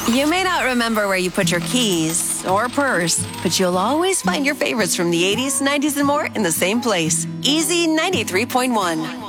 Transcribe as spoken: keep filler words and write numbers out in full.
You may not remember where you put your keys or purse, but you'll always find your favorites from the eighties, nineties, and more in the same place. Easy ninety-three point one.